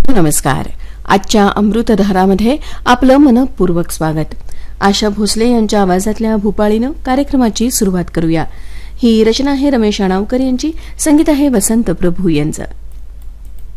नमस्कार. आजच्या अमृतधारामध्ये आपलं मनपूर्वक स्वागत. आशा भोसले यांच्या आवाजातल्या भूपाळीनं कार्यक्रमाची सुरुवात करूया. ही रचना आहे रमेश अणावकर यांची, संगीत आहे वसंत प्रभू यांचं.